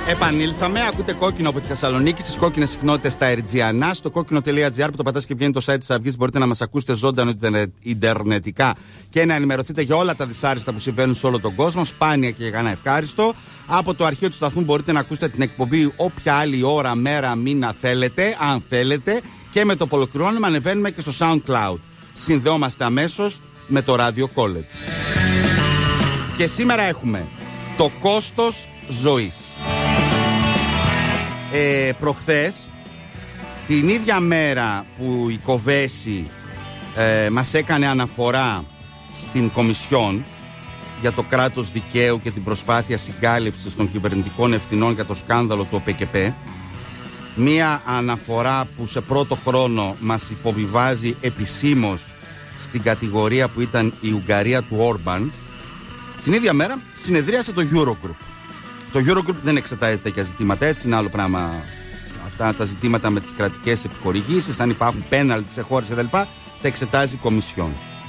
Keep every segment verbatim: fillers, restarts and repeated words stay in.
Επανήλθαμε, ακούτε Κόκκινο από τη Θεσσαλονίκη, στις κόκκινες συχνότητες στα Ερτζιανά. Στο κόκκινο τελεία τζι άρ που το πατάς και βγαίνει το site της Αυγής, μπορείτε να μας ακούσετε ζωντανό ιντερνετικά και να ενημερωθείτε για όλα τα δυσάρεστα που συμβαίνουν σε όλο τον κόσμο. Σπάνια και γανά ευχάριστο. Από το αρχείο του σταθμού μπορείτε να ακούσετε την εκπομπή όποια άλλη ώρα, μέρα, μήνα θέλετε, αν θέλετε. Και με το που ολοκληρώνουμε ανεβαίνουμε και στο SoundCloud. Συνδεόμαστε αμέσως με το Radio College. Και σήμερα έχουμε το κόστος ζωής. Ε, προχθές, την ίδια μέρα που η Κοβέση ε, μας έκανε αναφορά στην Κομισιόν για το κράτος δικαίου και την προσπάθεια συγκάλυψης των κυβερνητικών ευθυνών για το σκάνδαλο του ΟΠΕΚΕΠΕ, μία αναφορά που σε πρώτο χρόνο μας υποβιβάζει επισήμως στην κατηγορία που ήταν η Ουγγαρία του Όρμπαν, την ίδια μέρα συνεδρίασε το Eurogroup. Το Eurogroup δεν εξετάζει τέτοια ζητήματα, έτσι είναι άλλο πράγμα. Αυτά τα ζητήματα με τις κρατικές επιχορηγήσεις, αν υπάρχουν πέναλτι σε χώρες κτλ., τα εξετάζει η Κομισιόν.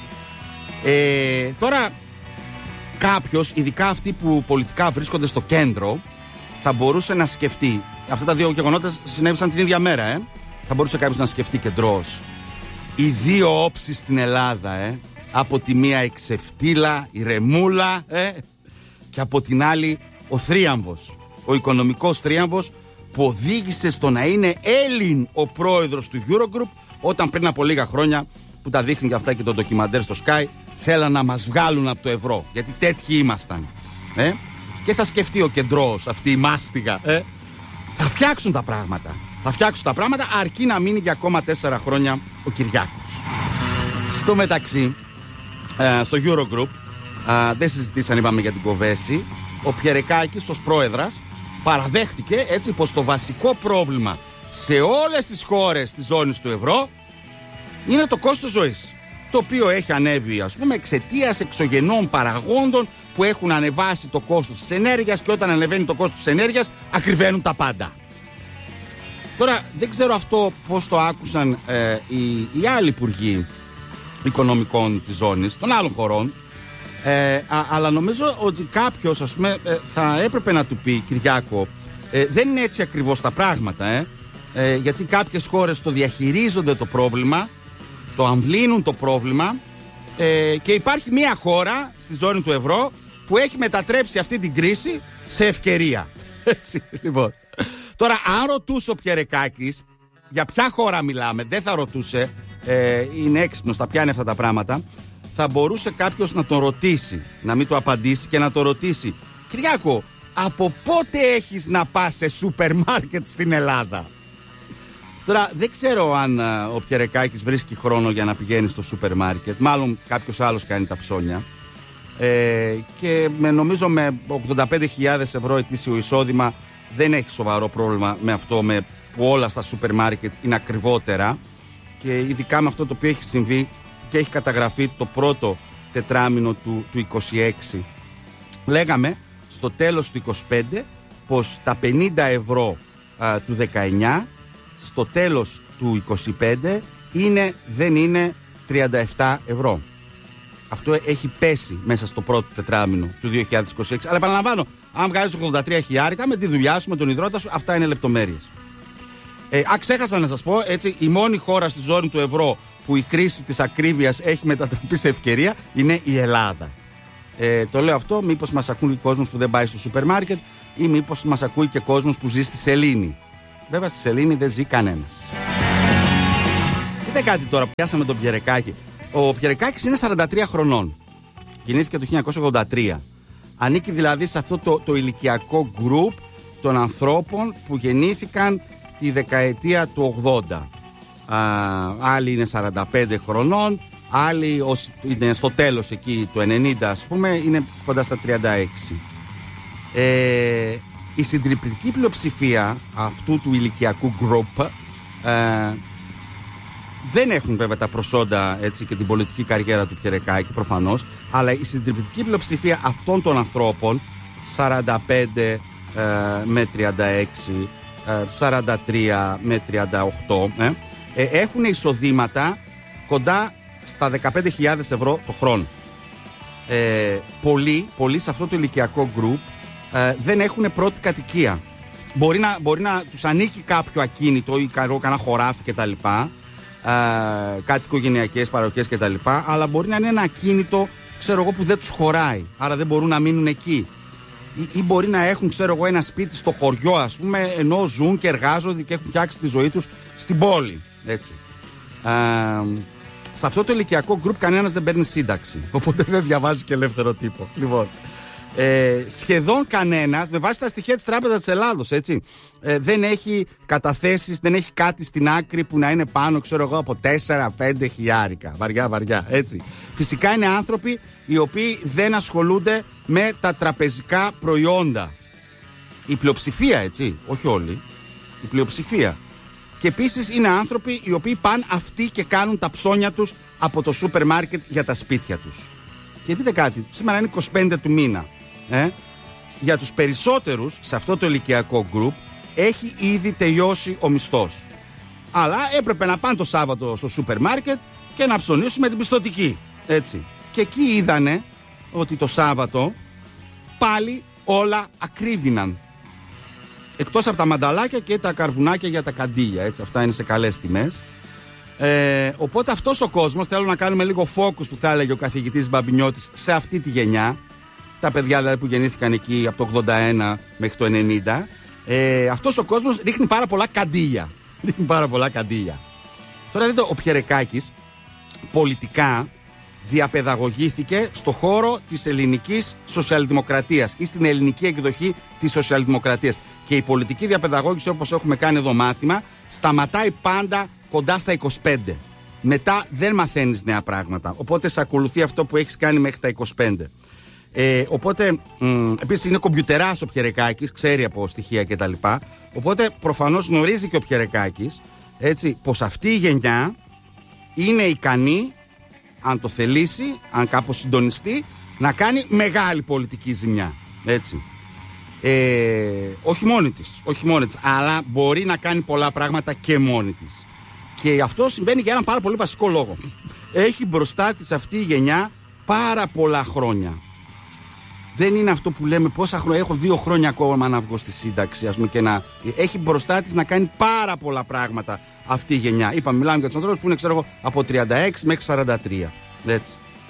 Ε, τώρα, κάποιος, ειδικά αυτοί που πολιτικά βρίσκονται στο κέντρο, θα μπορούσε να σκεφτεί. Αυτά τα δύο γεγονότα συνέβησαν την ίδια μέρα, ε. Θα μπορούσε κάποιος να σκεφτεί κεντρός. Οι δύο όψεις στην Ελλάδα, ε. Από τη μία η ξεφτύλα, η ρεμούλα, ε. Και από την άλλη ο θρίαμβος, ο οικονομικός θρίαμβος που οδήγησε στο να είναι Έλλην ο πρόεδρος του Eurogroup, όταν πριν από λίγα χρόνια, που τα δείχνει και αυτά και το ντοκιμαντέρ στο Sky, θέλαν να μας βγάλουν από το ευρώ, γιατί τέτοιοι ήμασταν, ε? Και θα σκεφτεί ο κεντρός, αυτή η μάστιγα, ε? Θα φτιάξουν τα πράγματα, θα φτιάξουν τα πράγματα, αρκεί να μείνει για ακόμα τέσσερα χρόνια ο Κυριάκος. Στο μεταξύ, ε, στο Eurogroup, ε, δεν συζητήσαν, είπαμε, για την Κοβέση. Ο Πιερεκάκης ως πρόεδρας παραδέχτηκε έτσι πως το βασικό πρόβλημα σε όλες τις χώρες της ζώνης του ευρώ είναι το κόστος ζωής, το οποίο έχει ανέβει, ας πούμε, εξαιτίας εξωγενών παραγόντων που έχουν ανεβάσει το κόστος της ενέργειας, και όταν ανεβαίνει το κόστος της ενέργειας ακριβένουν τα πάντα. Τώρα δεν ξέρω αυτό πώς το άκουσαν ε, οι, οι άλλοι υπουργοί οικονομικών της ζώνης των άλλων χωρών. Ε, α, αλλά νομίζω ότι κάποιος, ας πούμε, ε, θα έπρεπε να του πει, Κυριάκο, ε, δεν είναι έτσι ακριβώς τα πράγματα, ε, ε, γιατί κάποιες χώρες το διαχειρίζονται το πρόβλημα, το αμβλύνουν το πρόβλημα, ε, και υπάρχει μια χώρα στη ζώνη του ευρώ που έχει μετατρέψει αυτή την κρίση σε ευκαιρία. Έτσι, λοιπόν. Τώρα, αν ρωτούσε ο Πιερεκάκης για ποια χώρα μιλάμε, δεν θα ρωτούσε, ε, είναι έξυπνος, τα πιάνει αυτά τα πράγματα. Θα μπορούσε κάποιος να τον ρωτήσει, να μην το απαντήσει και να το ρωτήσει, Κυριάκο, από πότε έχεις να πας σε σούπερ μάρκετ στην Ελλάδα? Τώρα δεν ξέρω αν α, ο Πιερεκάκης βρίσκει χρόνο για να πηγαίνει στο σούπερ μάρκετ. Μάλλον κάποιος άλλος κάνει τα ψώνια, ε, και με, νομίζω με ογδόντα πέντε χιλιάδες ευρώ ετήσιο εισόδημα δεν έχει σοβαρό πρόβλημα με αυτό, με που όλα στα σούπερ μάρκετ είναι ακριβότερα, και ειδικά με αυτό το οποίο έχει συμβεί και έχει καταγραφεί το πρώτο τετράμινο του, του είκοσι έξι. Λέγαμε στο τέλος του είκοσι πέντε πως τα πενήντα ευρώ α, του δεκαεννιά στο τέλος του είκοσι πέντε είναι, δεν είναι τριάντα επτά ευρώ. Αυτό έχει πέσει μέσα στο πρώτο τετράμινο του δύο χιλιάδες είκοσι έξι. Αλλά επαναλαμβάνω, αν βγάζεις ογδόντα τρία χιλιάρικα με τη δουλειά σου, με τον υδρότα σου, αυτά είναι λεπτομέρειες. Ε, α, ξέχασα να σας πω, έτσι, η μόνη χώρα στη ζώνη του ευρώ που η κρίση της ακρίβειας έχει μετατραπεί σε ευκαιρία είναι η Ελλάδα. Ε, το λέω αυτό, μήπως μας ακούει κόσμος που δεν πάει στο σούπερ μάρκετ, ή μήπως μας ακούει και κόσμος που ζει στη Σελήνη. Βέβαια στη Σελήνη δεν ζει κανένας. Δείτε κάτι τώρα, πιάσαμε τον Πιερεκάκη. Ο Πιερεκάκης είναι σαράντα τρία χρονών. Γεννήθηκε το χίλια εννιακόσια ογδόντα τρία. Ανήκει δηλαδή σε αυτό το, το ηλικιακό γκρουπ των ανθρώπων που γεννήθηκαν τη δεκαετία του ογδόντα. Α, άλλοι είναι σαράντα πέντε χρονών, άλλοι όσοι είναι στο τέλος εκεί του ενενήντα, ας πούμε, είναι κοντά στα τριάντα έξι. Ε, η συντριπτική πλειοψηφία αυτού του ηλικιακού group ε, δεν έχουν βέβαια τα προσόντα, έτσι, και την πολιτική καριέρα του Πιερεκάκη προφανώς, αλλά η συντριπτική πλειοψηφία αυτών των ανθρώπων, σαράντα πέντε ε, με τριάντα έξι, ε, σαράντα τρία με τριάντα οκτώ, ε, ε, έχουν εισοδήματα κοντά στα δεκαπέντε χιλιάδες ευρώ το χρόνο. Ε, πολλοί, πολλοί σε αυτό το ηλικιακό group ε, δεν έχουν πρώτη κατοικία. μπορεί να, μπορεί να τους ανήκει κάποιο ακίνητο ή κανένα χωράφι κτλ. Uh, κάτι οικογενειακές παροχές κτλ. Αλλά μπορεί να είναι ένα ακίνητο, ξέρω εγώ, που δεν τους χωράει. Άρα δεν μπορούν να μείνουν εκεί. Ή, ή μπορεί να έχουν, ξέρω εγώ, ένα σπίτι στο χωριό, ας πούμε, ενώ ζουν και εργάζονται και έχουν φτιάξει τη ζωή τους στην πόλη. Έτσι. Uh, σε αυτό το ηλικιακό γκρουπ κανένας δεν παίρνει σύνταξη. Οπότε δεν διαβάζει και ελεύθερο τύπο. Λοιπόν. Ε, σχεδόν κανένας, με βάση τα στοιχεία της Τράπεζας της Ελλάδος, έτσι, ε, δεν έχει καταθέσεις, δεν έχει κάτι στην άκρη που να είναι πάνω, ξέρω εγώ, από τέσσερα πέντε χιλιάρικα. Βαριά, βαριά, έτσι. Φυσικά είναι άνθρωποι οι οποίοι δεν ασχολούνται με τα τραπεζικά προϊόντα. Η πλειοψηφία, έτσι, όχι όλοι. Η πλειοψηφία. Και επίσης είναι άνθρωποι οι οποίοι πάνε αυτοί και κάνουν τα ψώνια τους από το σούπερ μάρκετ για τα σπίτια τους. Και δείτε κάτι, σήμερα είναι είκοσι πέντε του μήνα. Ε? Για τους περισσότερους σε αυτό το ηλικιακό γκρουπ έχει ήδη τελειώσει ο μισθός. Αλλά έπρεπε να πάνε το Σάββατο στο σούπερ μάρκετ και να ψωνίσουν με την πιστωτική. Έτσι. Και εκεί είδανε ότι το Σάββατο πάλι όλα ακρίβηναν. Εκτός από τα μανταλάκια και τα καρβουνάκια για τα καντήλια. Έτσι. Αυτά είναι σε καλές τιμές. Ε, οπότε αυτός ο κόσμος, θέλω να κάνουμε λίγο focus που θα έλεγε ο καθηγητής Μπαμπινιώτης σε αυτή τη γενιά, τα παιδιά δηλαδή που γεννήθηκαν εκεί από το ογδόντα ένα μέχρι το ενενήντα, ε, αυτός ο κόσμος ρίχνει πάρα πολλά καντήλια. Ρίχνει πάρα πολλά καντήλια. Τώρα δείτε, ο Πιερεκάκης πολιτικά διαπαιδαγωγήθηκε στο χώρο της ελληνικής σοσιαλδημοκρατίας ή στην ελληνική εκδοχή της σοσιαλδημοκρατίας. Και η πολιτική διαπαιδαγώγηση, όπως έχουμε κάνει εδώ μάθημα, σταματάει πάντα κοντά στα είκοσι πέντε. Μετά δεν μαθαίνεις νέα πράγματα. Οπότε σε ακολουθεί αυτό που έχεις κάνει μέχρι τα είκοσι πέντε. Ε, οπότε, μ, επίσης είναι κομπιουτεράς ο Πιερεκάκης, ξέρει από στοιχεία κτλ. Οπότε προφανώς γνωρίζει και ο Πιερεκάκης, έτσι, πως αυτή η γενιά είναι ικανή, αν το θελήσει, αν κάπως συντονιστεί, να κάνει μεγάλη πολιτική ζημιά. Έτσι. Ε, όχι μόνη της, όχι μόνη της, αλλά μπορεί να κάνει πολλά πράγματα και μόνη της. Και αυτό συμβαίνει για έναν πάρα πολύ βασικό λόγο. Έχει μπροστά της αυτή η γενιά πάρα πολλά χρόνια. Δεν είναι αυτό που λέμε πόσα χρόνια, έχω δύο χρόνια ακόμα να βγω στη σύνταξη, ας πούμε, και να... Έχει μπροστά της να κάνει πάρα πολλά πράγματα αυτή η γενιά. Είπαμε, μιλάμε για τους ανθρώπους που είναι, ξέρω εγώ, από τριάντα έξι μέχρι σαράντα τρία. Έτσι.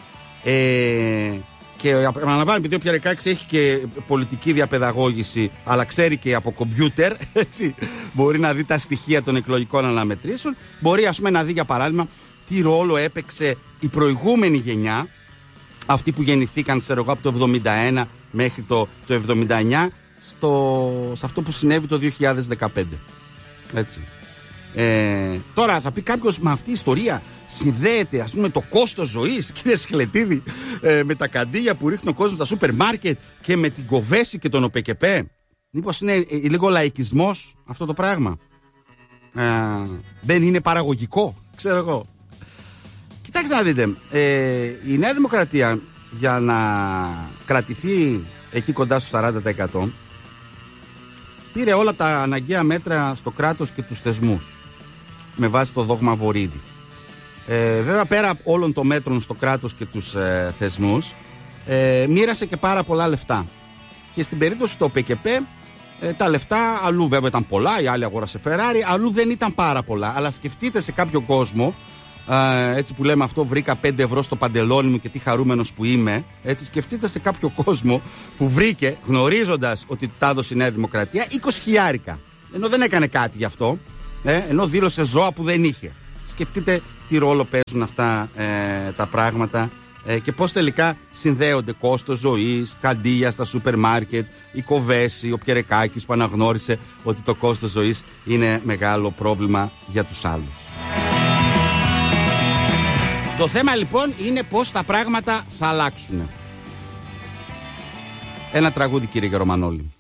Ε... Και επαναλαμβάνω, επειδή ο Πιερεκάκης έχει και πολιτική διαπαιδαγώγηση, αλλά ξέρει και από κομπιούτερ, έτσι, μπορεί να δει τα στοιχεία των εκλογικών αναμετρήσεων. Μπορεί, ας πούμε, να δει, για παράδειγμα, τι ρόλο έπαιξε η προηγούμενη γενιά, αυτοί που γεννηθήκαν, ξέρω εγώ, από το εβδομήντα ένα μέχρι το, το εβδομήντα εννιά, στο, σε αυτό που συνέβη το δύο χιλιάδες δεκαπέντε. Έτσι. Ε, τώρα θα πει κάποιος, με αυτή η ιστορία συνδέεται, ας πούμε, το κόστος ζωής, κύριε Σχελετίδη, ε, με τα καντήλια που ρίχνει ο κόσμος στα σούπερ μάρκετ και με την Κοβέση και τον ΟΠΕΚΕΠΕ. Μήπως είναι ε, λίγο λαϊκισμός αυτό το πράγμα? Ε, δεν είναι παραγωγικό, ξέρω εγώ. Κοιτάξτε να δείτε, ε, η Νέα Δημοκρατία, για να κρατηθεί εκεί κοντά στο σαράντα τοις εκατό, πήρε όλα τα αναγκαία μέτρα στο κράτος και τους θεσμούς, με βάση το δόγμα Βορίδη. Ε, βέβαια, πέρα όλων των μέτρων στο κράτος και τους ε, θεσμούς, ε, μοίρασε και πάρα πολλά λεφτά. Και στην περίπτωση του ΟΠΕΚΕΠΕ, ε, τα λεφτά αλλού βέβαια ήταν πολλά, η άλλη αγόρασε Φεράρι, αλλού δεν ήταν πάρα πολλά. Αλλά σκεφτείτε σε κάποιο κόσμο, ε, έτσι που λέμε αυτό, βρήκα πέντε ευρώ στο παντελόνι μου και τι χαρούμενος που είμαι. Έτσι, σκεφτείτε σε κάποιο κόσμο που βρήκε, γνωρίζοντας ότι τα έδωσε η Νέα Δημοκρατία, είκοσι χιλιάρικα. Ενώ δεν έκανε κάτι γι' αυτό, ε, ενώ δήλωσε ζώα που δεν είχε. Σκεφτείτε τι ρόλο παίζουν αυτά ε, τα πράγματα ε, και πώς τελικά συνδέονται κόστος ζωής, καντήλια στα σούπερ μάρκετ, η Κοβέση, ο Πιερεκάκης που αναγνώρισε ότι το κόστος ζωής είναι μεγάλο πρόβλημα για τους άλλους. Το θέμα λοιπόν είναι πώς τα πράγματα θα αλλάξουν. Ένα τραγούδι, κύριε Γερομανόλη.